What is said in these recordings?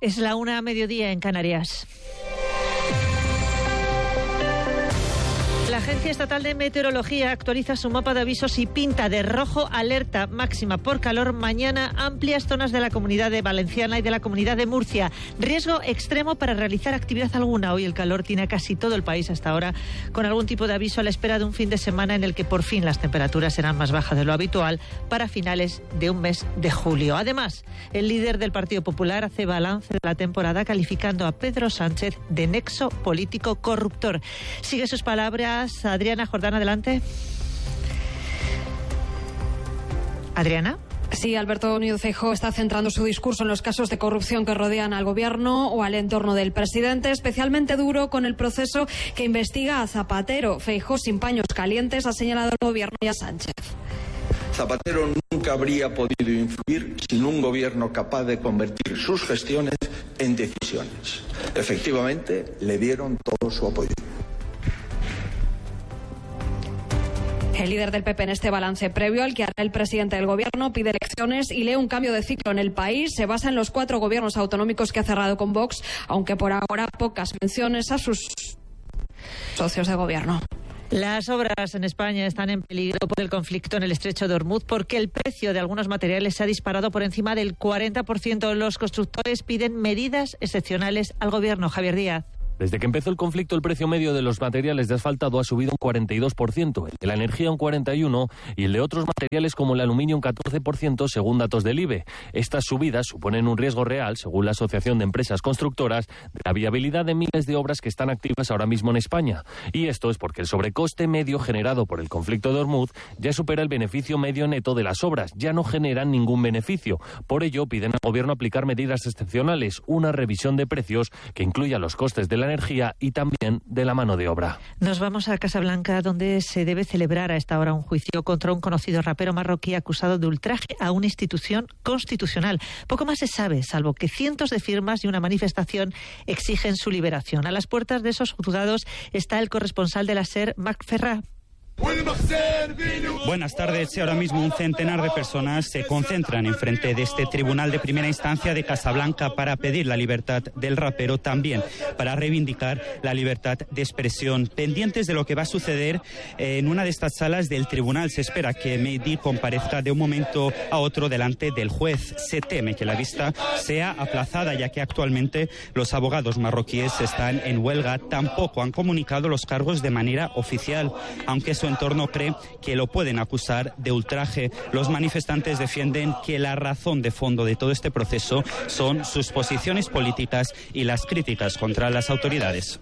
Es la 1:00 en Canarias. La Agencia Estatal de Meteorología actualiza su mapa de avisos y pinta de rojo alerta máxima por calor mañana amplias zonas de la Comunidad de Valenciana y de la Comunidad de Murcia. Riesgo extremo para realizar actividad alguna. Hoy el calor tiene a casi todo el país hasta ahora, con algún tipo de aviso a la espera de un fin de semana en el que por fin las temperaturas serán más bajas de lo habitual para finales de un mes de julio. Además, el líder del Partido Popular hace balance de la temporada calificando a Pedro Sánchez de nexo político corruptor. Sigue sus palabras Adriana Jordán, adelante. Adriana. Sí, Alberto Núñez Feijóo está centrando su discurso en los casos de corrupción que rodean al gobierno o al entorno del presidente, especialmente duro con el proceso que investiga a Zapatero. Feijóo, sin paños calientes, ha señalado al gobierno y a Sánchez. Zapatero nunca habría podido influir sin un gobierno capaz de convertir sus gestiones en decisiones. Efectivamente, le dieron todo su apoyo. El líder del PP en este balance previo al que hará el presidente del gobierno pide elecciones y lee un cambio de ciclo en el país. Se basa en los 4 gobiernos autonómicos que ha cerrado con Vox, aunque por ahora pocas menciones a sus socios de gobierno. Las obras en España están en peligro por el conflicto en el estrecho de Hormuz porque el precio de algunos materiales se ha disparado por encima del 40%. Los constructores piden medidas excepcionales al gobierno. Javier Díaz. Desde que empezó el conflicto, el precio medio de los materiales de asfaltado ha subido un 42%, el de la energía un 41% y el de otros materiales como el aluminio un 14%, según datos del IBE. Estas subidas suponen un riesgo real, según la Asociación de Empresas Constructoras, de la viabilidad de miles de obras que están activas ahora mismo en España. Y esto es porque el sobrecoste medio generado por el conflicto de Hormuz ya supera el beneficio medio neto de las obras, ya no generan ningún beneficio. Por ello, piden al gobierno aplicar medidas excepcionales, una revisión de precios que incluya los costes de la energía y también de la mano de obra. Nos vamos a Casablanca, donde se debe celebrar a esta hora un juicio contra un conocido rapero marroquí acusado de ultraje a una institución constitucional. Poco más se sabe, salvo que cientos de firmas y una manifestación exigen su liberación. A las puertas de esos juzgados está el corresponsal de la SER, Marc Ferrà. Buenas tardes. Ahora mismo un centenar de personas se concentran enfrente de este tribunal de primera instancia de Casablanca para pedir la libertad del rapero, también para reivindicar la libertad de expresión. Pendientes de lo que va a suceder en una de estas salas del tribunal, se espera que Mehdi comparezca de un momento a otro delante del juez. Se teme que la vista sea aplazada, ya que actualmente los abogados marroquíes están en huelga. Tampoco han comunicado los cargos de manera oficial, aunque su entorno cree que lo pueden acusar de ultraje. Los manifestantes defienden que la razón de fondo de todo este proceso son sus posiciones políticas y las críticas contra las autoridades.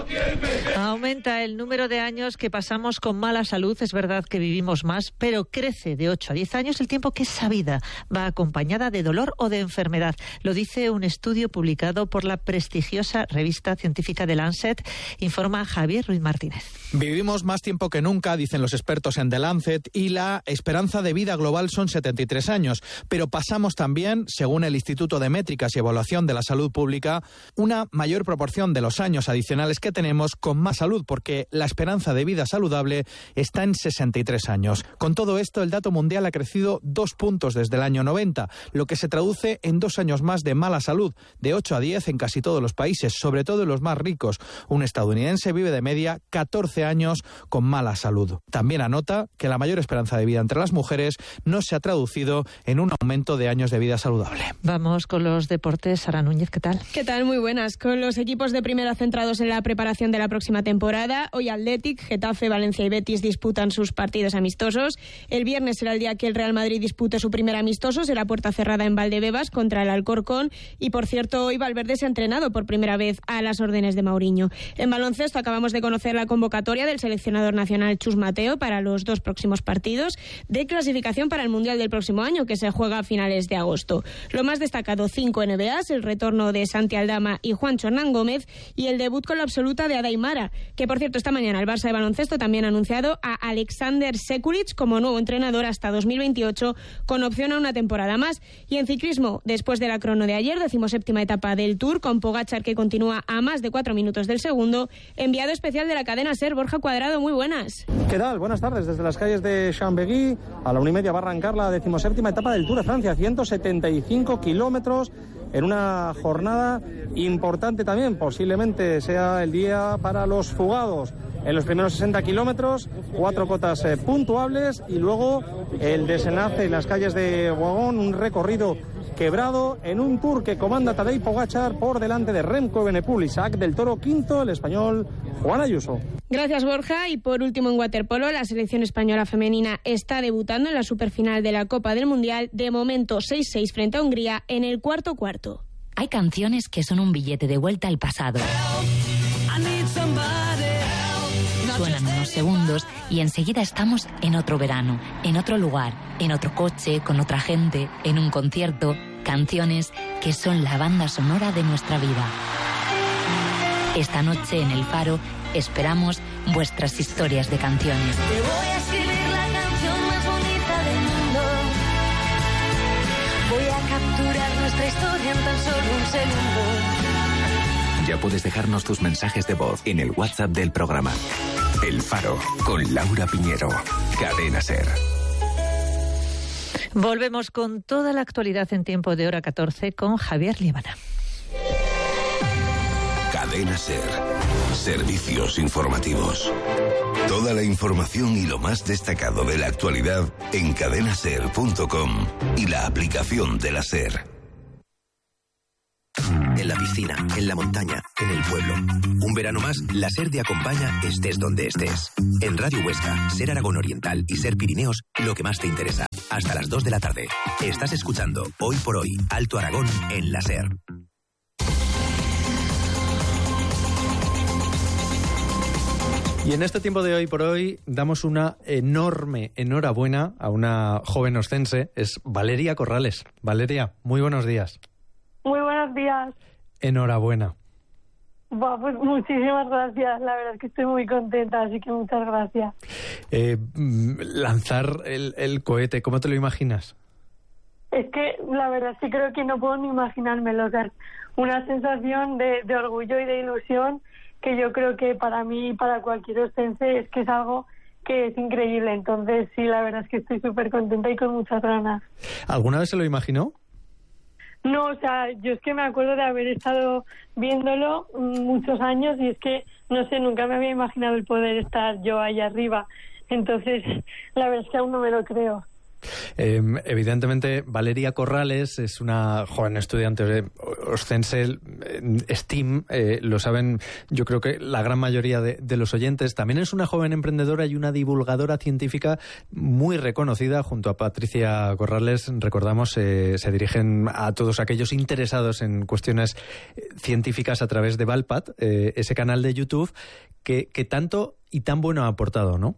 Aumenta el número de años que pasamos con mala salud. Es verdad que vivimos más, pero crece de 8 a 10 años el tiempo que esa vida va acompañada de dolor o de enfermedad. Lo dice un estudio publicado por la prestigiosa revista científica The Lancet, informa Javier Ruiz Martínez. Vivimos más tiempo que nunca, dicen los expertos en The Lancet, y la esperanza de vida global son 73 años. Pero pasamos también, según el Instituto de Métricas y Evaluación de la Salud Pública, una mayor proporción de los años adicionales que tenemos con más salud, porque la esperanza de vida saludable está en 63 años. Con todo esto, el dato mundial ha crecido 2 puntos desde el año 90, lo que se traduce en 2 años más de mala salud, de 8 a 10 en casi todos los países, sobre todo en los más ricos. Un estadounidense vive de media 14 años con mala salud. También anota que la mayor esperanza de vida entre las mujeres no se ha traducido en un aumento de años de vida saludable. Vamos con los deportes. Sara Núñez, ¿qué tal? ¿Qué tal? Muy buenas. Con los equipos de primera centrados en la preparación de la próxima temporada, hoy Athletic, Getafe, Valencia y Betis disputan sus partidos amistosos. El viernes será el día que el Real Madrid dispute su primer amistoso, será puerta cerrada en Valdebebas contra el Alcorcón. Y por cierto, hoy Valverde se ha entrenado por primera vez a las órdenes de Mourinho. En baloncesto acabamos de conocer la convocatoria del seleccionador nacional Chus Mateo para los 2 próximos partidos de clasificación para el Mundial del próximo año, que se juega a finales de agosto. Lo más destacado, 5 NBAs, el retorno de Santi Aldama y Juancho Hernán Gómez y el debut con la absoluta de Ada Aimara, que por cierto esta mañana el Barça de baloncesto también ha anunciado a Alexander Sekulic como nuevo entrenador hasta 2028, con opción a una temporada más. Y en ciclismo, después de la crono de ayer, 17ª etapa del Tour, con Pogačar que continúa a más de 4 minutos del segundo, enviado especial de la cadena SER, Borja Cuadrado, muy buenas. ¿Qué tal? Buenas tardes. Desde las calles de Chambéry a la 1:30 va a arrancar la 17ª etapa del Tour de Francia, 175 kilómetros en una jornada importante también. Posiblemente sea el día para los fugados. En los primeros 60 kilómetros, 4 cotas puntuables y luego el desenlace en las calles de Guagón, un recorrido quebrado en un Tour que comanda Tadej Pogačar por delante de Remco Evenepoel, Isaac del Toro quinto, el español Juan Ayuso. Gracias, Borja. Y por último, en waterpolo, la selección española femenina está debutando en la superfinal de la Copa del Mundial. De momento 6-6 frente a Hungría en el cuarto. Hay canciones que son un billete de vuelta al pasado. Suenan unos segundos y enseguida estamos en otro verano, en otro lugar, en otro coche, con otra gente, en un concierto. Canciones que son la banda sonora de nuestra vida. Esta noche en El Faro esperamos vuestras historias de canciones. Te voy a escribir la canción más bonita del mundo. Voy a capturar nuestra historia en tan solo un segundo. Ya puedes dejarnos tus mensajes de voz en el WhatsApp del programa. El Faro, con Laura Piñero. Cadena SER. Volvemos con toda la actualidad en tiempo de hora 14 con Javier Líbana. Cadena SER. Servicios informativos. Toda la información y lo más destacado de la actualidad en cadenaser.com y la aplicación de la SER. En la piscina, en la montaña, en el pueblo. Un verano más, la SER te acompaña estés donde estés. En Radio Huesca, SER Aragón Oriental y SER Pirineos, lo que más te interesa. Hasta las 2 de la tarde. Estás escuchando Hoy por Hoy, Alto Aragón, en la SER. Y en este tiempo de Hoy por Hoy damos una enorme enhorabuena a una joven oscense, es Valeria Corrales. Valeria, muy buenos días. Muy buenos días. Enhorabuena. Pues muchísimas gracias. La verdad es que estoy muy contenta, así que muchas gracias. Lanzar el cohete, ¿cómo te lo imaginas? Es que la verdad es que creo que no puedo ni imaginármelo. O sea, una sensación de orgullo y de ilusión que yo creo que para mí y para cualquier oscense es que es algo que es increíble. Entonces sí, la verdad es que estoy súper contenta y con muchas ganas. ¿Alguna vez se lo imaginó? No, o sea, yo es que me acuerdo de haber estado viéndolo muchos años y es que, no sé, nunca me había imaginado el poder estar yo ahí arriba. Entonces, la verdad es que aún no me lo creo. Evidentemente, Valeria Corrales es una joven estudiante oscense, STEAM, lo saben yo creo que la gran mayoría de los oyentes. También es una joven emprendedora y una divulgadora científica muy reconocida. Junto a Patricia Corrales, recordamos, se dirigen a todos aquellos interesados en cuestiones científicas a través de Valpat, ese canal de YouTube que tanto y tan bueno ha aportado, ¿no?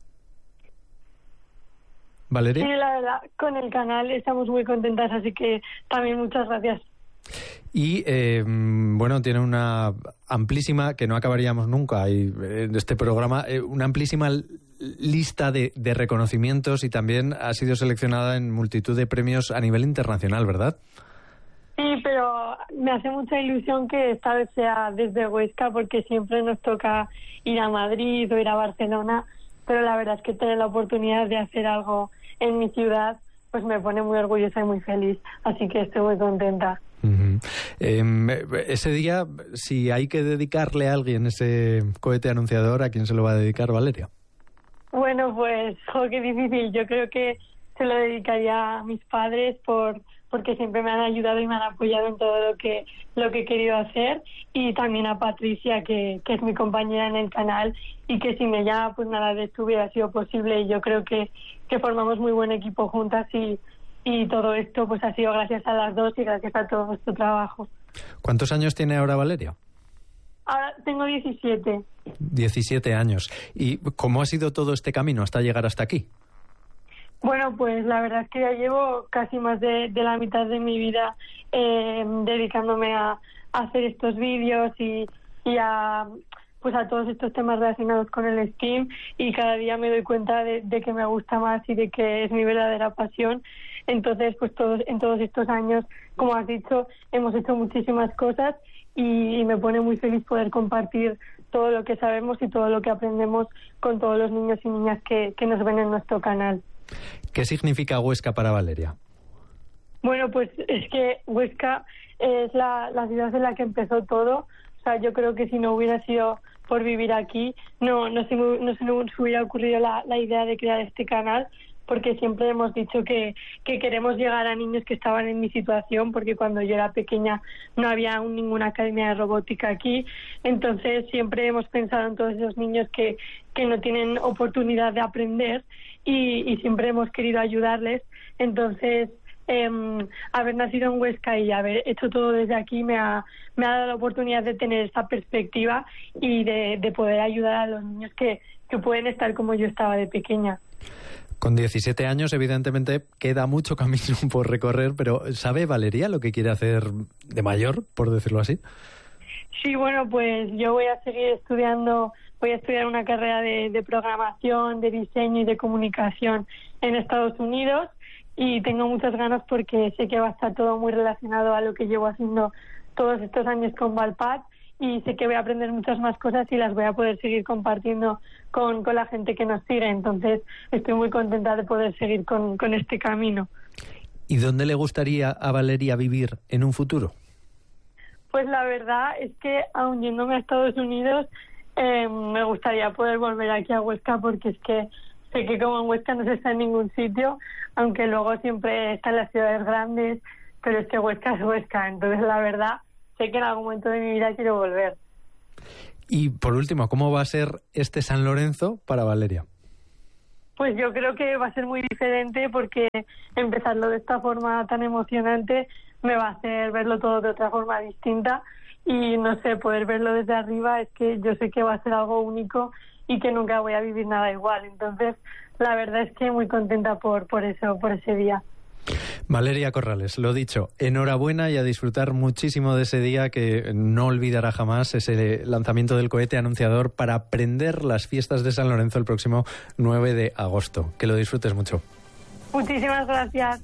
¿Valeria? Sí, la verdad, con el canal estamos muy contentas, así que también muchas gracias. Y, bueno, tiene una amplísima, que no acabaríamos nunca en este programa, una amplísima lista de reconocimientos y también ha sido seleccionada en multitud de premios a nivel internacional, ¿verdad? Sí, pero me hace mucha ilusión que esta vez sea desde Huesca, porque siempre nos toca ir a Madrid o ir a Barcelona, pero la verdad es que tener la oportunidad de hacer algo en mi ciudad pues me pone muy orgullosa y muy feliz, así que estoy muy contenta. Uh-huh. Ese día, si hay que dedicarle a alguien ese cohete anunciador, ¿a quién se lo va a dedicar, Valeria? Bueno, pues, qué difícil. Yo creo que se lo dedicaría a mis padres porque siempre me han ayudado y me han apoyado en todo lo que he querido hacer, y también a Patricia, que es mi compañera en el canal y que si me llama, pues nada de esto hubiera sido posible, y yo creo que formamos muy buen equipo juntas y todo esto pues ha sido gracias a las dos y gracias a todo nuestro trabajo. ¿Cuántos años tiene ahora Valeria? Ahora tengo 17. 17 años. ¿Y cómo ha sido todo este camino hasta llegar hasta aquí? Bueno, pues la verdad es que ya llevo casi más de la mitad de mi vida dedicándome a hacer estos vídeos y a todos estos temas relacionados con el STEAM, y cada día me doy cuenta de que me gusta más y de que es mi verdadera pasión. Entonces, pues en todos estos años, como has dicho, hemos hecho muchísimas cosas y me pone muy feliz poder compartir todo lo que sabemos y todo lo que aprendemos con todos los niños y niñas que nos ven en nuestro canal. ¿Qué significa Huesca para Valeria? Bueno, pues es que Huesca es la ciudad en la que empezó todo. O sea, yo creo que si no hubiera sido por vivir aquí, no se nos hubiera ocurrido la idea de crear este canal, porque siempre hemos dicho que queremos llegar a niños que estaban en mi situación, porque cuando yo era pequeña no había aún ninguna academia de robótica aquí. Entonces siempre hemos pensado en todos esos niños que no tienen oportunidad de aprender y siempre hemos querido ayudarles. Entonces haber nacido en Huesca y haber hecho todo desde aquí me ha dado la oportunidad de tener esa perspectiva y de poder ayudar a los niños que pueden estar como yo estaba de pequeña. Con 17 años, evidentemente, queda mucho camino por recorrer, pero ¿sabe Valeria lo que quiere hacer de mayor, por decirlo así? Sí, bueno, pues yo voy a seguir estudiando, voy a estudiar una carrera de programación, de diseño y de comunicación en Estados Unidos, y tengo muchas ganas porque sé que va a estar todo muy relacionado a lo que llevo haciendo todos estos años con Valpat, y sé que voy a aprender muchas más cosas y las voy a poder seguir compartiendo con la gente que nos sigue. Entonces estoy muy contenta de poder seguir con este camino. ¿Y dónde le gustaría a Valeria vivir en un futuro? Pues la verdad es que, aun yéndome a Estados Unidos, me gustaría poder volver aquí a Huesca, porque es que sé que como en Huesca no se está en ningún sitio, aunque luego siempre está en las ciudades grandes, pero es que Huesca es Huesca. Entonces la verdad, sé que en algún momento de mi vida quiero volver. Y por último, ¿cómo va a ser este San Lorenzo para Valeria? Pues yo creo que va a ser muy diferente, porque empezarlo de esta forma tan emocionante me va a hacer verlo todo de otra forma distinta, y no sé, poder verlo desde arriba es que yo sé que va a ser algo único y que nunca voy a vivir nada igual. Entonces la verdad es que muy contenta por eso, por ese día. Valeria Corrales, lo dicho, enhorabuena y a disfrutar muchísimo de ese día que no olvidará jamás, ese lanzamiento del cohete anunciador para prender las fiestas de San Lorenzo el próximo 9 de agosto. Que lo disfrutes mucho. Muchísimas gracias.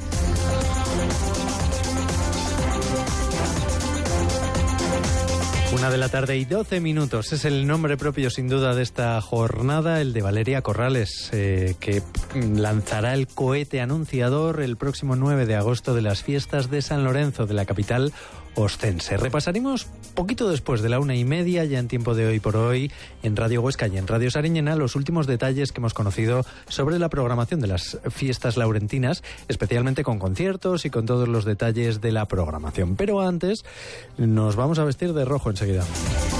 1:12 p.m. Es el nombre propio, sin duda, de esta jornada, el de Valeria Corrales, que lanzará el cohete anunciador el próximo 9 de agosto de las fiestas de San Lorenzo, de la capital ostense. Repasaremos poquito después de la 1:30, ya en tiempo de Hoy por Hoy, en Radio Huesca y en Radio Sariñena, los últimos detalles que hemos conocido sobre la programación de las fiestas laurentinas, especialmente con conciertos y con todos los detalles de la programación. Pero antes, nos vamos a vestir de rojo enseguida.